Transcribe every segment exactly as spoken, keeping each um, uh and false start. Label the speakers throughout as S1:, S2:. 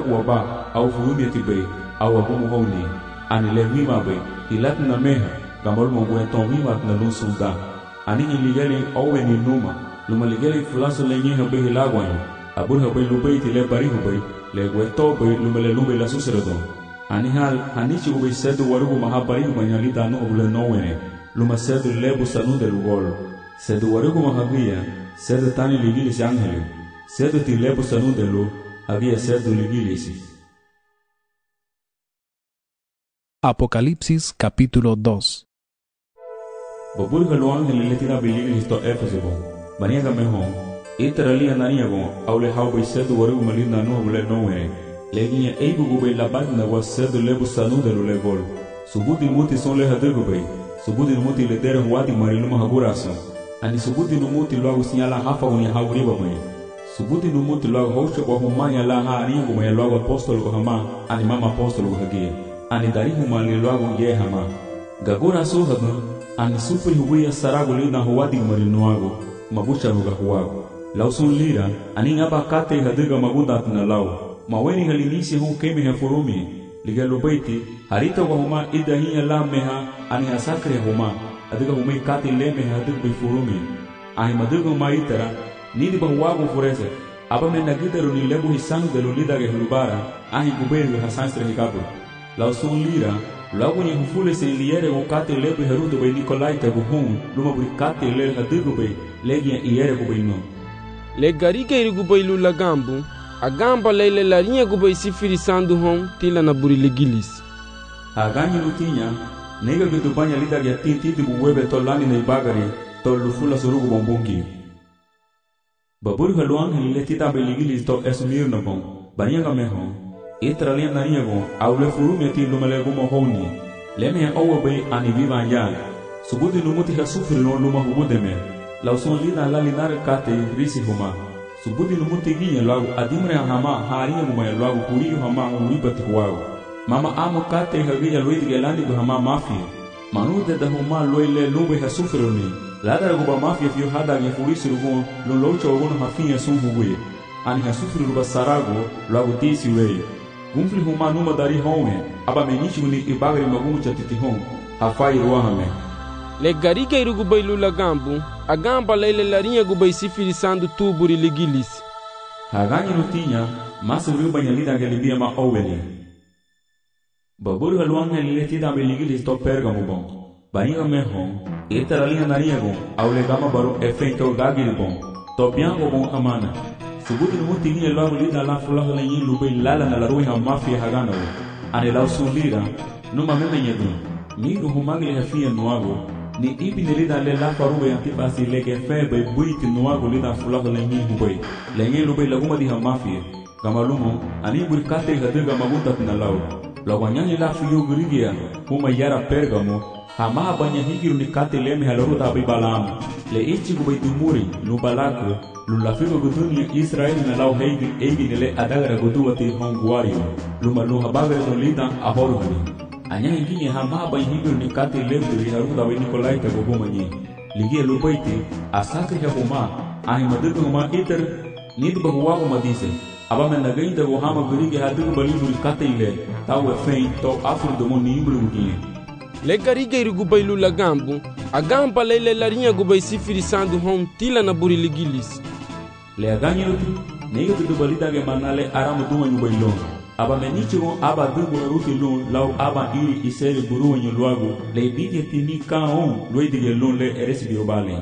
S1: waba au furumi atibe au abumu honi ani le wima be ilat na meha gamol mo gwenton wima na lun sunda ani iligale owe ni numa luma ligale fulaso le nyi habe hilagwanyo abur habe lube ti le bari hube le gweto be luma le lube la suseredo ani hal hanichi ube sedu warugo mahabari manyali dano obule nowene luma sedu lebu sanu de lugol sedu warugo mahabia sedu tani ligilis angeli sedu ti lebu sanu de lu había sedu ligilis.
S2: Apocalipsis capítulo dos.
S1: Babur halu angeli letina biligilis to efesebo maniaga mehon itrali ananiago aule haubai sedu warugo malinda no obule nowene leginha eibu gubei labat na wasedu lebu sanu de lulegol subudi muti son le hadegubei subudi muti le dere huati mariluma haguraso ani subudi muti logo sinhala hafa unia hauriba mai subudi muti logo hoshe kwa humanya la ha ani gumaya logo apostolo ko hama ani mama apostolo ko hagia ani dari humali logo ye hama gaguraso hadu ani supri huia sarago lina huati marinuago mabusha ruga huago lausun lira ani ngaba kate hadega magunda na lao maweni halinisi hon kemi ha furumi ligalo baiti harita wa huma idahiya la meha ani asakre huma adiga huma kati le meha adiga bi furumi ai madiga huma itara nidi ba wago furese aba men nagidaro ni lebu hisanu de lolida ge hulubara ai gubelu hasanstre hikabu la son lira lagu ni hufule se liere o kati lebu herudo be nikolai ta guhun luma bu kati le adiga be legia iere gubino
S3: le garige irugubailu la gambu agamba leile larinha gubei sifirisando hom tila na burilegilis
S1: aganyi lutinya nega gitu banya lida ya titi di buwebe tolani na ibagari tol lufula surugu bombungi babur haluang hele tita beligilis to esmir na bon banya gameho itralia nania go aule furumi ti lumele gumo honi leme owo be ani viva ya subudi numuti hasufri no luma hubudeme lauson lida la linar kate risi huma subudi numuti ginya lagu adimre hama hariya mumaya lagu kuriyo hama uribati huago mama amo kate hagiya loidi gelani go hama mafia manude da huma loile lube hasufroni ladara go mafia fio hada ya furisi rugo lo locho gono hafinha sunhuwe ani hasufri ruba sarago lagu tisi wei gumfli huma numa dari home aba menichi ni ibagri magumu chatiti home hafai ruahame
S3: le gariga irugubei lula gambu agamba leile larinha gubei sifirisando tuburi ligilis
S1: haganyi lutinya masu ruba nyalida gelibia ma oweli babur haluang heliti da beligilis to pergamo bon bainga meho itaralia nariago aule gama baro efeito gagil bon to biango bon amana subuti muti ni lo lida la fulaha la yin lubei lala na la ruha mafia hagano ane la usulira numa meme nyedu migo humagli hafia nuago ni ibi nilida le la faruwe antipasi leke febe buiti nuago lida fulaha la yin hubei la yin lubei laguma di ha mafia gamalumo ani burkate hadega magunta na lao la wanyani la fiyo gurigia huma yara pergamo hama banya higiru ni kate leme haloruta abibalam le ichi gubei dumuri lubalako lulafigo gudunia Israel na lau heigi eigi nile adagara guduwati honguario luma luha bagare no lida ahoruhani anya hingi hama banya higiru ni kate leme haruta we Nikolai ta gogomanyi ligia lupaiti asakri ya huma ahi madugu huma iter nidu bahuwago madise aba men nagain da hama gurigi hadigu baliburi kate ile tawe fein to afur domo ni imbulu gugie
S3: le gariga irugubei lula gambu agamba leile larinha gubei sifirisando hom tila na burilegilis
S1: le aganyi luti nega bidu balida ge manale aramu duwa nyubei lon aba menichigo aba dugu ruti lon lau aba iri iseri buruwa nyuluago le bidi tini ka on luidi ge lon le eresi biobale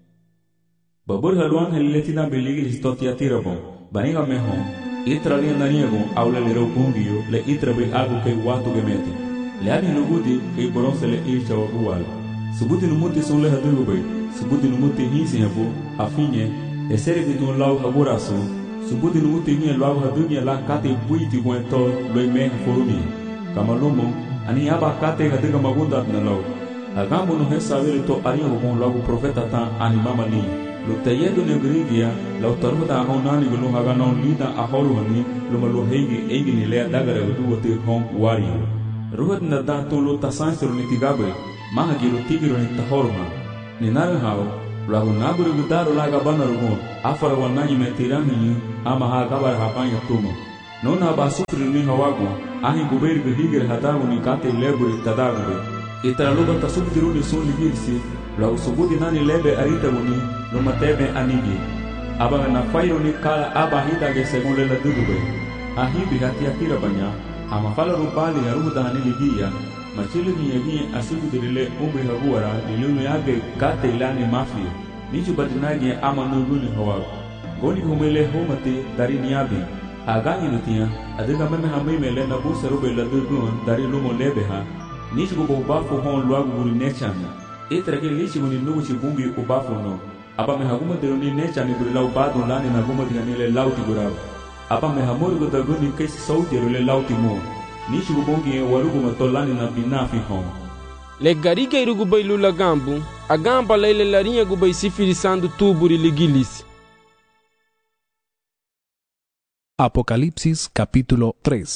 S1: babur haluan heliletina beligilis totia tirabo baniga meho itralia naniego aule le rogungiyo le itrabe algo ke watu ge meti le ani lugudi ke boronse le ircha wagual subuti numuti son le hadugubei subuti numuti hisi habu afinye esere bidu lau haburaso subuti numuti nye lau hadunya la kate buiti huento lo ime forumi kamalumo ani aba kate hadiga magunda na lau agamu no hesa vele to ariagon lau profeta ta ani mama ni lo tayedo ne grigia lau taruda honani gulu hagana lida ahoru hani lo malo heigi eigi ni le dagara gudu wote hon wari ruhat na da to lo tasansro ni tigabe maha giro tigiro ni tahorma ni nare hao lagu naburu gudaro laga banarugo afara wananyi metirani ama ha gabar hapanya tumo nona ba sufri ni hawago ahi guber gihigir hatago ni kate leburi tadago itara luga tasubdiru ni sun ligirsi la usubudi nani lebe arita guni no matebe anigi aba na fayo ni kala aba hida ge según le ladugube ahi bihati akira banya ama fala rubali ya ruda hani ligia machili ni yegi asubdirile umri haguara nilunu yage kate ilani mafia nichu badinagi ama nuguni hawago goni humele homate dari niabi agani nutia adiga meme hamai mele na bu serube ladugun dari lumo lebeha nichu go bafu hon luagu guri nechana itrage lichi guni nugu chibungi ubafu no apa me haguma deruni nechani guri lau badu lani na guma diganile lauti gurab apa me hamori go daguni kesi sauti rule lauti mo nichu go bongi warugu matolani na binafi hon
S3: le gariga irugu bailu lagambu agamba leile larinha gu bai sifirisando tuburi ligilisi.
S2: Apocalipsis capítulo tres.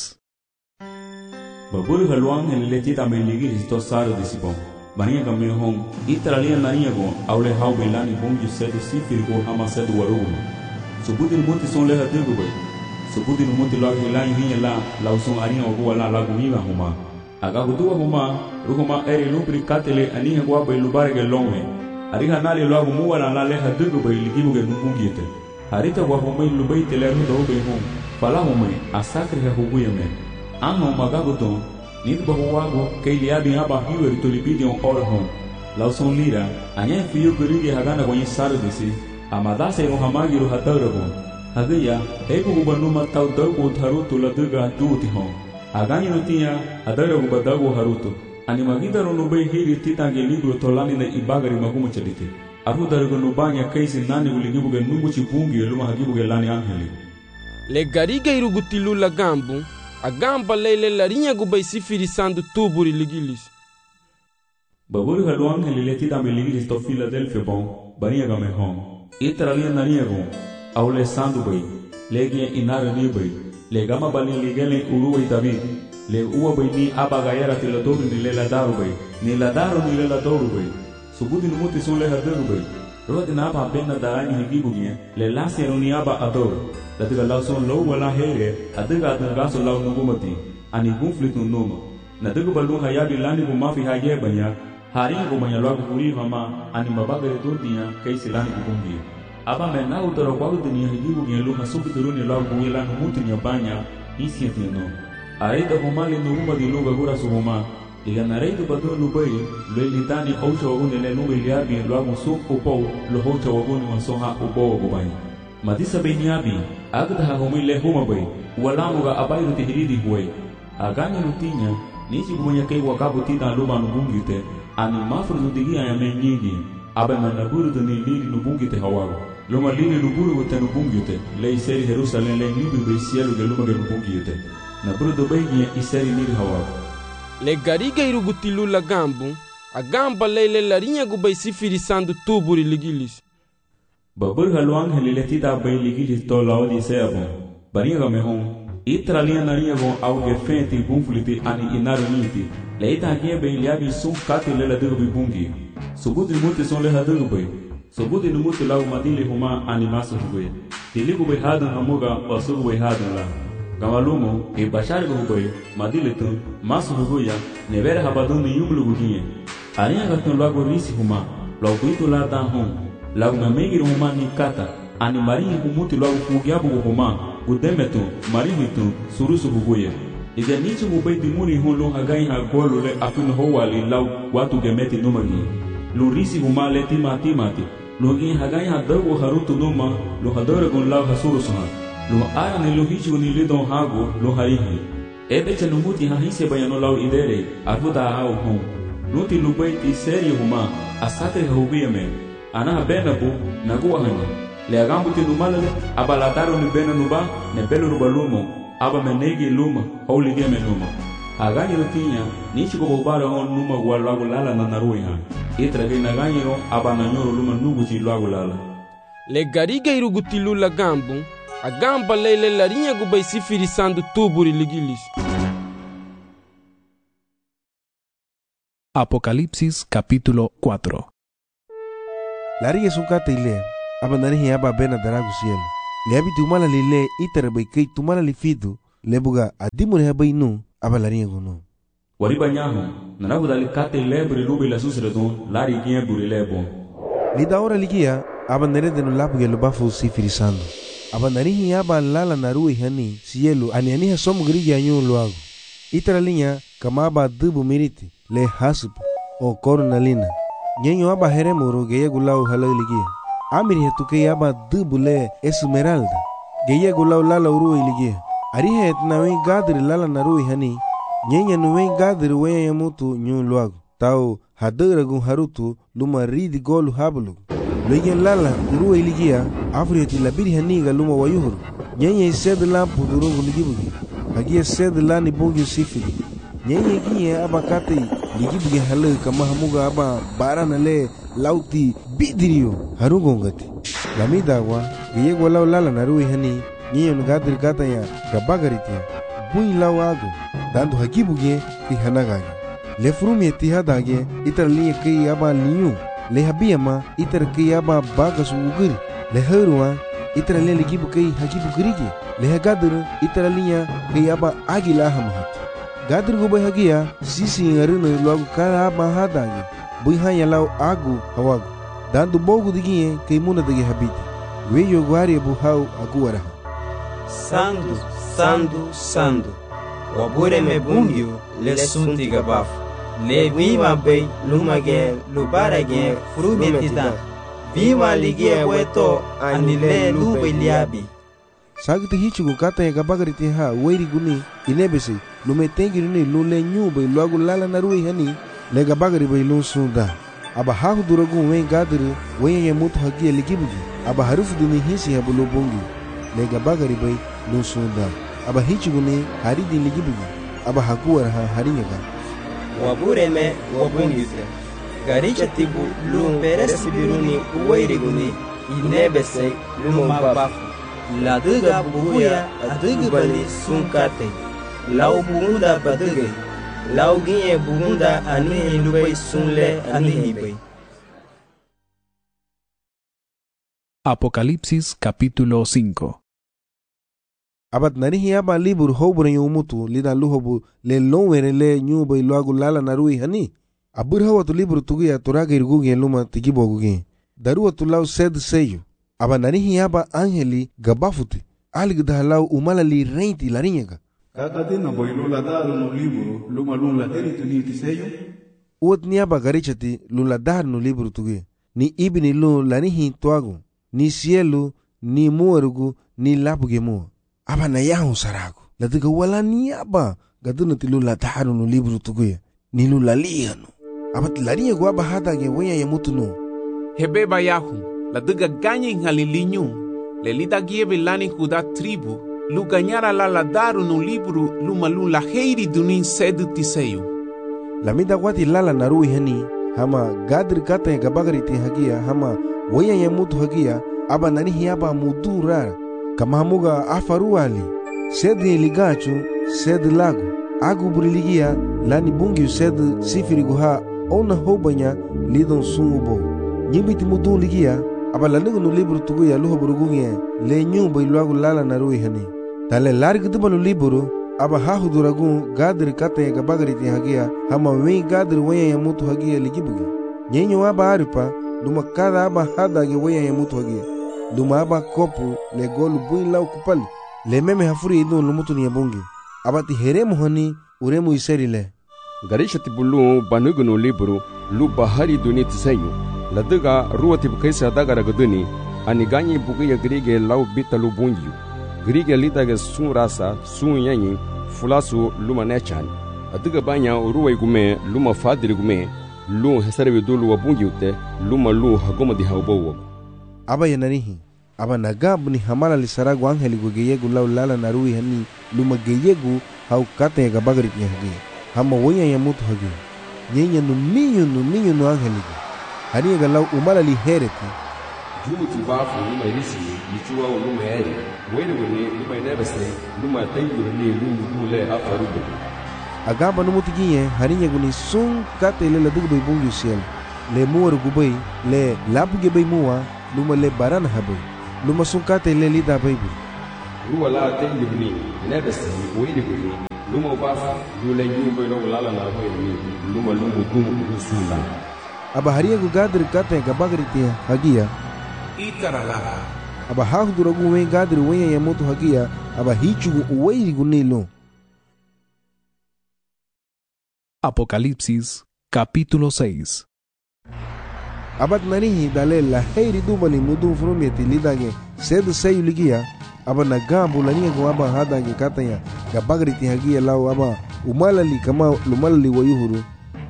S1: Baburi haluang helileti ta meligis to saro disipon. Bania kame hong itaralia naria go aule hau belani bong ju sedu sifir go hama sedu waruno. Subudin muti son le hadu go bai. Subudin muti lag hilai hinya la lauson aria go wala la gumiva huma. Aga gudua huma ruhuma eri lupri katele aniha go bai lubare ge longe. Ariha nali lo agu muwala la le hadu go bai ligibu ge nubungite. Harita wa homai lubai teleru do be hom fala homai asakri ha huguya me amo magagoto nit bahuago keili abi aba hiwer to libidi on or hom lauson lira anya fiyo gurige hagana kwenye saro disi amadase no hamagiru hatarago hagaya eko gubanuma tau dago tharuto laduga tuti hom agani notia adarago badago haruto animagida no nubai hiri titange libro tolani na ibagari magumu chadite afu darugo nubanya kaisi nani uligibuge nugu chibungi luma hagibuge lani angeli
S3: le gariga irugutilu lagambu agamba leile larinha gu bai sifirisando tuburi ligilis
S1: baburi halu angeli leti da meligilis to Philadelphia bon bania game hom itaralia naria go aule sandu bai legia inara ni bai le gama bali ligele uruwe david le uwa bai ni abagayara tiladoru ni lela daru bai ni la daru ni lela doru bai subudi numuti son le hadu bai rodi na ba benna darani higibugie le lasi roni aba ador latiga lauson lo wala here adiga adiga so law nugumati ani conflict no noma na diga balu hayabi lani bu mafi haye banya hari go banya lo guri hama ani mabagare turdiya kai silani bugungi aba me na utoro kwa dunia higibugie lo hasubi duruni lo guri la numuti nya banya isi tino aida humali nuguma di luga gura suhuma iga nareitu batu lubai lo litani oucha waguni le nubai liabi lo agu su upo lo hocha waguni masoha upo wagubai madisa beniabi agda ha homai le huma bai walamu ga abairu tihiridi huai aganya nutinya nisi gumanya kai wakabu tita luma nubungite ani mafru nudigi ya menyigi abe manaburu tani liri nubungite hawago luma liri nuburu wate nubungite le iseri Jerusalem le libi bai sielu ge luma ge nubungite naburu dubai nye iseri liri hawago
S3: le gariga irugutilu lagambu agamba leile larinha gu bai sifirisando tuburi ligilis
S1: babur haluang helileti da bai ligilis to laodi seabo bania game hom itralia naria go auge fenti bunfliti ani inaru niti leita gie bai liabi sun kati lela dugu bi bungi subudi muti son le hadu bai subudi numuti lau madili huma ani masu huwe tiligu bai hadan hamuga wasugu bai hadan la Gamalumo e bashar go bai madilitu masu huguya nevera habadun yumlu gugie aria gatun lago risi huma lobuitu la dan hom lago mamegir huma ni kata ani mari humuti lago fugiabu huma gudemetu marihitu surusu huguya iga nichu bai dimuri holo hagai ha golu le afin howali law watu gemeti numagi lu risi huma le timati mati logi hagai ha dago harutu numa lo hadore gon law hasurusu lo ara ne lo hichu ni le don hago lo harihi ebe chanu muti ha hise bayano law idere afuda ha hom nuti lubai ti seri huma asate hubiyame ana benabu nago hanya le agambu ti numala abalataro ni bena nuba ne belu rubalumo aba menegi luma holi game numa agani rutinya nichi ko bobara on numa wala lala na naruya itra ge naganyiro aba na nyoro luma nugu ti lwa lala
S3: le gariga irugutilu lagambu agamba leile larinha gu bai sifirisando tuburi ligilis.
S2: Apocalipsis capítulo cuatro.
S4: Larinha sunkata ile abanari hiaba bena daragu cielo le abi tumala lile itere bai kai tumala lifidu lebuga adimune habai nu abalariya gono.
S1: Wari banyaho, narahu dali kate lebri lubi la susredon, lari gie buri lebo.
S4: Lida ora ligia, aba nerede no labuge lubafu sifirisando. Aba narihi aba lala narui hani, sielu ani aniha somu grigi anyu luago. Itara linha, kama aba dubu miriti, le hasup, o coronalina. Nyenyo aba heremuro geya gulau halal ligia. Amiri hetuke aba dubu le esmeralda. Geya gulau lala urui ligia. Arihe etnawi gadri lala narui hani, nyenya nuwe gadri wenya yamutu nyu luago. Tau hadaragun harutu luma ridi golu hablu. Loyen lala urui ligia, afrieti labiri haniga luma wayuhuru. Nyenya ised lampu durungu ligibugi. Hagia sed lani bongi sifiri. Nyenya gie aba kate ligibugi halu kama hamuga aba barana le lauti bidirio harugongati. Lamida wa geye walau lala narui hani. Nyenya nugadri kata ya gabagaritia. Bui lau agu. Dandu hagibugi ki hanagagi. Le frumi etihadage itar liye kei aba liyu. Le habiyama itar kei aba bagas uguri. Le heruwa itar le ligibu kei hagibu gerigi. Le hagadru itar liya kei aba agila hamahat. Gadru gubay hagia sisi ngarino luagu kara aba hadage. Bui hanya lau agu hawagu. Dandu bogu digie kei muna dage habiti. Weyo guari abu hau agu waraha.
S5: Sandu, sandu, sandu. Wabure me bungyu le sunti gabafu. Le viva bay lumage lubarage frubetita. Viva ligie weto anile lube liabi.
S4: Sagti hichugu kata ya gabagariti ha weiri guni inebesi lume tengiru ni lule nyube luagu lala narui hani le gabagari bay lun sunda. Aba hahu duragu wen gadiri wen ya mutu hagia ligibugi. Aba harufu duni hisi habulu bungi le gabagari bay lun sunda. Aba hichugu ni haridi ligibugi. Aba haguar ha harinyaga.
S5: Wabure me wabungite. Garicha tibu lumberesi biruni uwairiguni inebese lumbabafu. La duga buguya adugu bali sunkate. Lau bugunda baduge. Lau ginye bugunda anihi lubay sunle anihi bay.
S2: Apocalipsis capítulo cinco.
S4: Abat narihi aba libur hobure yumutu lida luhobu le lowere le nyuba iluagu lala narui hani. Abur hawatu libur tugia turaga irgugi luma tigibogugi. Daruwa tulau sed seyo. Aba narihi aba angeli gabafuti. Aligda lau umalali reinti larinyaga.
S6: Kakatina boilula daru no liburu luma lula heritu ni tiseyo.
S4: Uot ni aba garichati lula daru no liburu tugi. Ni ibini lu lanihi tuagu. Ni sielu, ni muarugu, ni lapuge mua. Aba na yahu saragu. Latiga wala ni aba. Gaduna ti lula daru no liburu tugi. Ni lula liyanu. Aba tilariya gu aba hadage wenya ya mutu no.
S7: Hebeba yahu. Latiga ganyi ngalilinyu. Lelita gieve lani huda tribu. Luganyara la la daru no liburu lumalun la heiri dunin sedu tiseyo.
S4: Lamida wati lala narui hani. Hama gadri kata ya gabagariti hagia. Hama wenya ya mutu hagia. Aba nanihi aba mudu rara. Kama hamuga afaru ali. Sedi ligachu, sedi lagu. Agu buriligia lani bungi sedi sifiri guha. Ona hobanya lidon sungubo. Nyibiti mudu ligia. Aba lanugu no liburu tugu ya luho burugungi le nyumba iluagu lala narui hani. Tale lari kutuba no liburu. Aba hahu duragun gadri kata ya gabagariti hagia. Hama wen gadri wenya ya mutu hagia ligibugi. Nyenyo aba aripa. Luma kada aba hadage wenya ya mutu hagia. Luma aba kopu le golu bui lau kupali. Le meme hafuri idun lumutu ni yabungi. Abati heremu hani uremu iseri le.
S8: Garisha tibulu banugu no liburu lu bahari duni tisayu. Ladaga ruwa tibkaisa dagara gaduni aniganyi bugiya grige lau bita lu bungiyu. Grige lidaga sun rasa sun yanyi fulasu luma nechan. Adiga banya ruwa igume luma fadiri gume lu hesarebe dulu wa bungiyute luma lu hagoma di haubowo.
S4: Aba yanarihi. Aba nagabu ni hamala lisaragu angeli gu geyegu lau lala narui hani luma geyegu hau kata ya gabagariti hagi. Hama wenya ya mutu hagi. Nyenya nu minyo nu minyo nu angeli gu. Hani ya lau umala li hereti.
S8: Jumu tibafu luma irisi lichua u luma eri. Wene wene luma inebese luma tengu ni lumu dule afarubu.
S4: Agamba no mutiginye harinya guni sun kata ile ladugu bay bungu siel. Le muar gubay le lapuge bay mua luma le barana habay. Luma sun kata ile lida bay bu.
S8: ruwa la tengi bini nebesi oiri bini lumo bafa lule nyumba ilo lala na bini luma lumu dumu rusula
S4: aba haria gu gadir kata ga bagriti hagia
S7: itarala
S4: aba hahudura gu wen gadir wen ya moto hagia aba hichu gu oiri gu nilo.
S2: Apocalipsis capítulo seis.
S4: Abat narihi dale la heiri dumali mudu frumeti lidage sed seyu ligia aba nagambu lania gu aba hadage katanya ga bagriti hagia lau aba umalali kama lumalali wayuhuru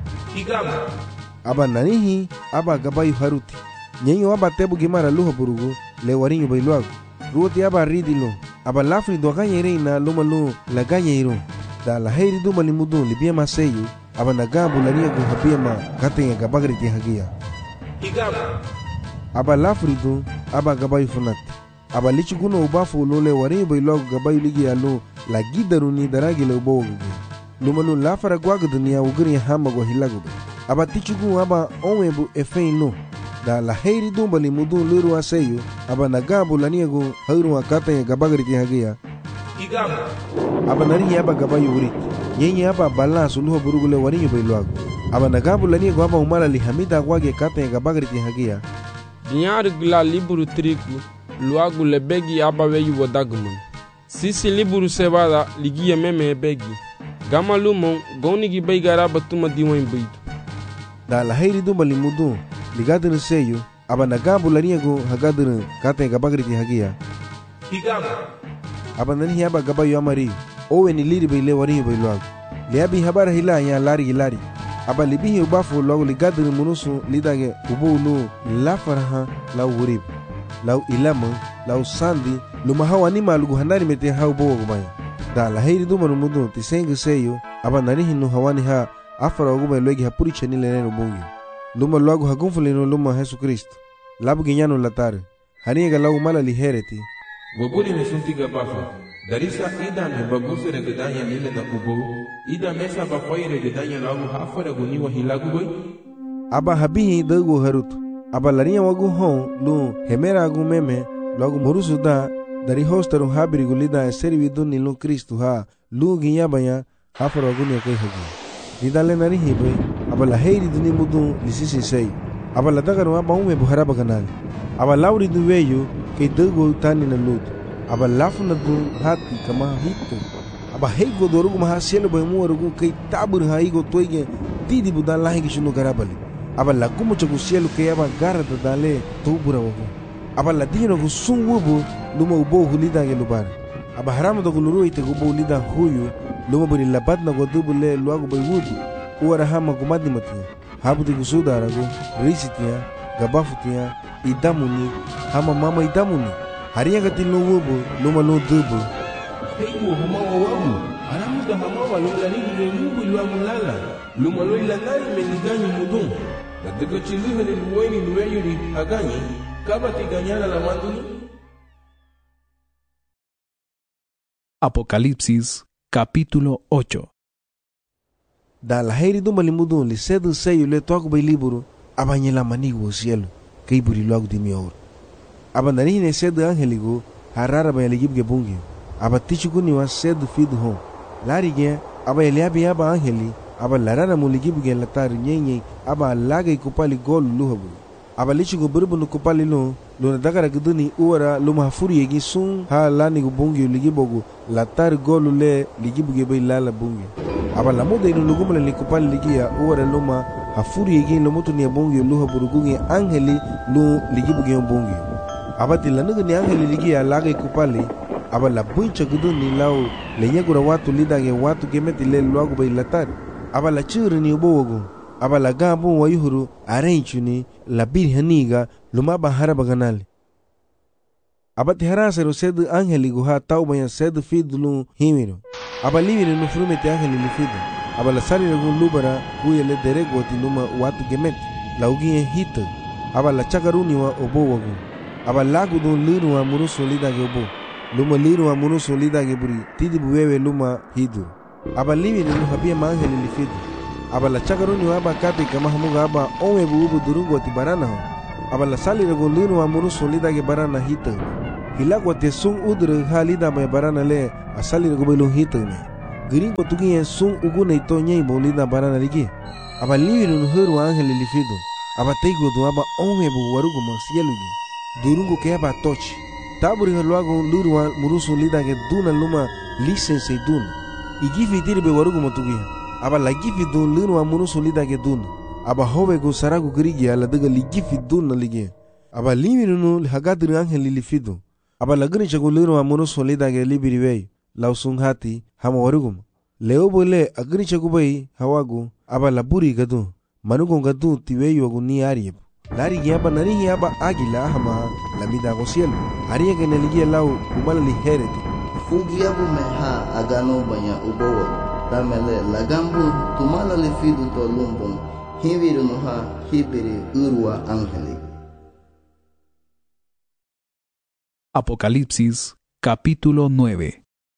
S7: igama
S4: aba narihi aba gabayu haruti nyenyo aba tebu gimara luha burugu le warinyo bailuagu ruoti aba ridilo aba lafri do ganya reina lumalu la ganya iru da la heiri dumali mudu libia maseyu aba nagambu lania gu habia ma katanya ga bagriti hagia
S7: igama
S4: aba lafridu aba gabayu funat aba lichiguno ubafu lole warinyo bailuagu gabayu ligi alu la gidaruni daragi le ubogu lumalu lafara gwagu dunia ugiri hama go hilagu aba tichugu aba onwebu efein lo da la heiri dumbali mudu liru aseyu aba nagabu laniagu hairu akata gabagriti hagia
S7: igama
S4: aba nari aba gabayu urit nyenye aba balansu luho burugule warinyo bailuagu aba nagabu laniagu aba umala li hamida gwage kata gabagriti hagia
S3: Dinhar gla liburu trigo luagu lebegi aba weyu wadagman sisi liburu sebada ligia meme begi gama lumon goni gi baigara batuma diwan baitu
S4: da la heiri dumbali mudu ligadin seyu aba nagabu laniagu hagadin kata gabagriti hagia
S7: igama
S4: aba nani aba gabayu amari owe ni liri baile warinyo bailuagu liabi habara hila ya lari hilari aba libihi ubafu logo ligadin munusu lidage ubulu lafaraha lau urib lau ilama lau sandi luma hawa ni malugu hanari mete hau bogo gumaya da la heiri dumanu mudu tisengu seyu aba nani hinu hawani ha afara oguma logi hapuri chani leneno bungi luma logo hagunfulino luma Jesu Kristo labu ginyano latare haniga lau mala lihereti
S9: Waburi mesuntiga bafa darisa ida me baguse regedanya lile na ubo ida mesa bafai regedanya lagu hafara guniwa hilagu boy
S4: aba habihi dagu harutu aba lariya wagu hon lu hemera agu meme logo murusu da dari hostaru habiri gulida servi dunni lu Kristo ha lu ginyabanya hafara guniwa kai hagi didale nari hibe aba la heiri duni mudu lisisi sei aba la dagaru aba ume buharaba kanali aba lauri du weyu kay dagu tani na lut aba lafuna du hati kama hito aba heigo dorugu maha selo boy muwarugu kay tabur ha igo toige didi budan lahi gishunu garabali aba la gumu chagu selo kay aba garada dale tubura wagu aba la dino gu sun wubu luma ubo hulida ge lubar aba haramu dogu luru ite gubo hulida huyu luma buri labat na go dubule luagu boy wudu uwara hama gumadi matia habu digu sudaragu risitia gabafutia idamuni hama mama idamuni haria gatil no wubu luma no dubu
S9: heigo hama wawabu haramu da hama wa lola ni mungu luagu lala luma lo ilanari meniganyi mudun daga chiliha ni luweni luweyuri haganyi kaba tiganyana la manduni.
S2: Apocalipsis capítulo ocho.
S4: Da la heiri dumbali mudu li sedu seyu le toagu bai liburu abanyela manigu cielo kay buri logo di mior aba narine sedu angeligo harara bai ligibge bungi aba tichugu ni wa sedu fidu hon larige aba eliabi aba angeli aba larara mu ligibge latar nyenye aba lagay kupali gol luhabu aba lichugu burbu kupali lo lo dagara guduni uwara luma hafuri yegi sun ha lani bungi ligibogu latar gol le ligibge bai lala bungi aba lamuda inu lugumala likupali ligia uwara luma hafuri yegi lomutu ni bungi luha burugungi angeli lu ligibuge bungi aba tilanugu ni angeli ligia lagay kupali aba la buncha guduni lau lenyagura watu lidage watu gemeti le luagu bai latar aba la churi ni ubowogu aba la gambu wayuhuru arenchuni la birhaniga luma bahara baganali aba tiharasero sedu angeli guha taubaya sedu fidulu himiro aba livire no frumete angeli lifido aba la sari gu lubara kuyele derego tinuma watu gemeti la ugie hita aba la chagaruni wa obowogu aba lagu don liru wa muruso lidage obo luma liru wa muruso lidage buri tidi buwewe luma hidu aba livire no habia mangeli lifido aba la chagaruni wa aba kati kama hamuga aba onwe buubu durungo ti barana ho aba la sali rego liru wa muruso lidage barana hita hilagwa te sung udre halida me barana le asali go belu hitme girin ko tugi sung ugune to nyei bolida barana ligi aba liwiru no heru angel lifido aba teigo do aba onge bu warugo masielugi durungo ke aba toch taburi haluago luruwa murusu lida ke duna luma lisense duna igifi dirbe warugo motugi aba lagifi dun luruwa murusu lida ke duna aba hobe go sarago grigi ala daga ligifi duna ligi aba liwiru no hagadri angel lifido aba lagri chago luruwa murusu lida ke libiriwei lausung hati hama warugum leo bole agri chago bai hawago aba laburi gadu manugo gadu tiweyo go ni arieb lari yaba nari yaba agila hama lamida go cielo aria que neligia lau umala lihereti
S10: fugiabu meha agano banya ubowo tamele lagambu tumala lifidu to lumbum hiviru noha hibiri urwa angeli.
S2: Apocalipsis capítulo nueve.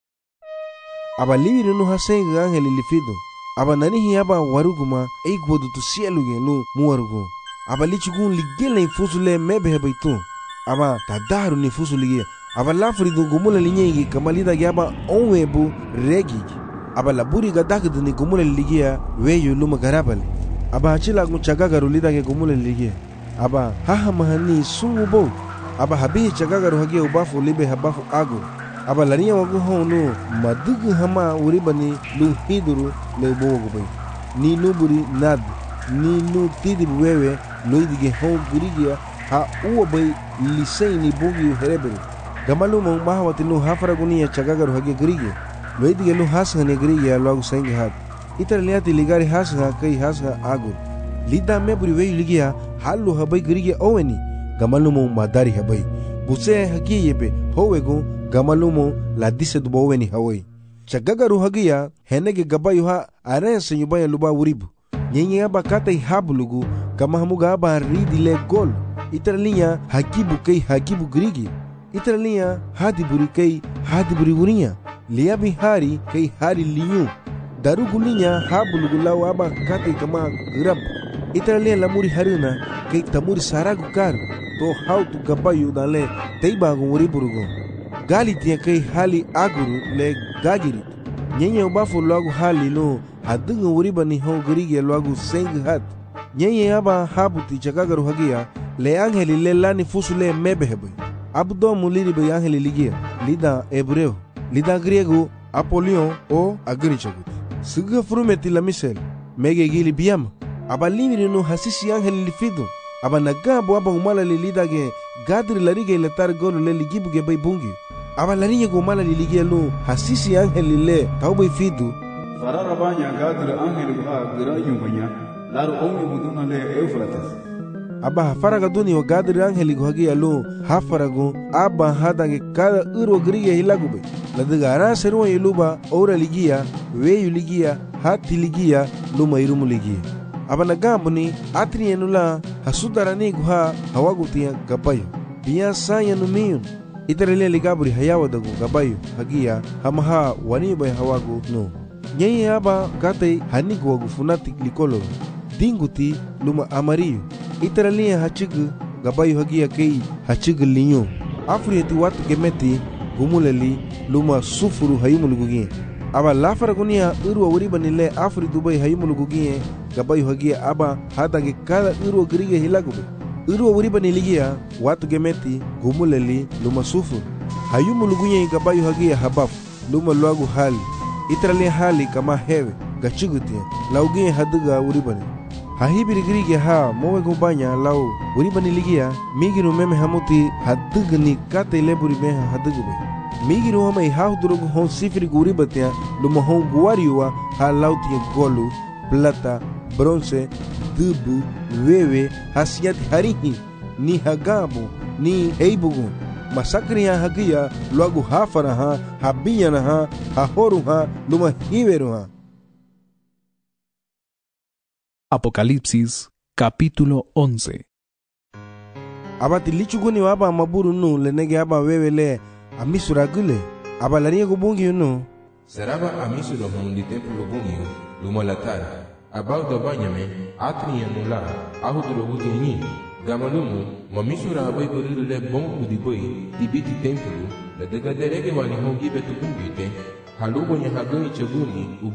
S4: Aba libiru no hasenga angeli lifido aba nani aba waruguma eikwodu tu cielo genu muarugo aba lichugun ligela infusule mebe hebaitu aba tadaru ni fusulige aba lafridu gumula linyegi kamalida gaba onwebu regi aba laburi gadakdu ni gumula ligia weyo luma garabale aba hachila guchagaga lida ge gumula ligia aba haha mahani sungubo aba habihi chagaga hagia ubafu libe habafu agu aba lania wagu honu madugu hama uribani lu hiduru le bogo bay ni nuburi nad ni nu tidi wewe loidige hon gurigia ha uwa bay lisay ni bogi herebere gamalu mo mahawati nu hafara gunia chagaga hagia gurigi loidige lu hasha ne gurigia lagu sengi hat itar liati ligari hasha kai hasha agur lida meburi weyu ligia halu habay gurigia oweni gamalu mo madari habay buse hagia yebe howego gamalumo la dise du boweni hawai chagaga hagia henege gabayu ha arense yubaya luba uribu nyenye aba kata hablugu kama hamuga aba ridi le gol itarlinya hakibu kai hakibu grigi itarlinya hadiburi kai hadiburi urinya liabi hari kai hari liyu darugulinya hablugu law aba kata kama grab itarlinya lamuri harina kai tamuri saragu kar to how to gabayu dale teibagu uriburugo gali tia kai hali aguru le gagiri nyenye ubafu lagu hali no hadunga uriba ni ho grigi lagu seng hat nyenye aba habuti chagagaru hagia le angeli le lani fusule mebehebe abdo muliri be angeli ligia lida hebreo lida griego apolion o agrichagut suga frumeti la misel mege gili biam aba limiri no hasisi angeli lifido aba nagabo aba umala le lida ge gadri larige le tar golo le ligibu ge bay bungi aba larinya gomala liligia lu hasisi angeli le taubai fidu
S6: farara banya gadri angeli ha gira yumbanya laru ongi buduna le eufrates
S4: aba faraga duni o gadri angeli go hagia lu hafarago aba hadange kada uro griga hilagu be ladiga ara seruwa iluba ora ligia weyu ligia hati ligia luma irumu ligia aba nagambuni atrienula hasudarani guha hawagutia gabayo biya saya numiyun itarele ligaburi hayawa dagu gabayo hagia hamaha wani bay hawagu no nyenye aba katay hanigo wagu funati likolo dinguti luma amarillo itarele hachigu gabayo hagia kei hachigu linyo afrieti watu gemeti gumuleli luma sufuru hayumulugugie aba lafaragunia urwa uribanile afri dubai hayumulugugie gabayo hagia aba hadage kada urwa grige hilagube urwa uribani ligia watu gemeti gumuleli luma sufur hayumulugunya gabayo hagia habaf luma luagu hali itrali hali kama hewe gachigutia laugia haduga uribani hahibiri grige ha mowe gubanya lau uribani ligia migiru meme hamuti hadugni kate leburi meha hadugube migiru hama haudrugu hon sifri guribatia luma hon guariwa ha lautia golu plata bronze dubu wewe hasiat harihi ni hagabu ni heibugu masakriya hagia luagu hafara ha habiyana ha hahoru ha luma hiveru ha.
S2: Apocalipsis capítulo once.
S4: Abati lichuguni waba maburu nu lenege aba wewe le amisura gule aba lariye gubungi nu
S9: seraba amisura hon di templo bungi luma latara about the banyame atri nula ahudro gugenyi Gamalumu, mamisura abai beriru le bong udi boi, tibiti tempulu, la dega derege wani hongi betu kumbite, halubo nya hagai cebuni,